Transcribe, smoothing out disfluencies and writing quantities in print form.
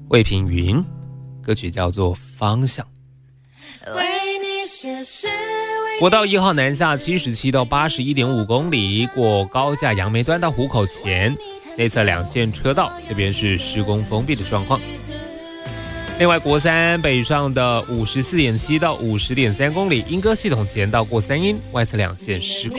魏平云，歌曲叫做《方向》。国道1号南下77到81.5公里，过高架杨梅端到湖口前，内侧2线车道，这边是施工封闭的状况。另外，国3北上的54.7到50.3公里，莺歌系统前到过三鶯，外侧2线施工。